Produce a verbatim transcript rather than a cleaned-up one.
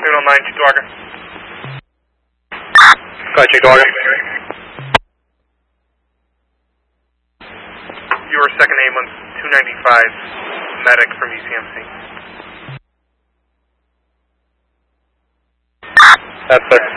seven oh nine, Cheektowaga. Go ahead, Cheektowaga. You were second ambulance two ninety-five, medic from U C M C. That's it.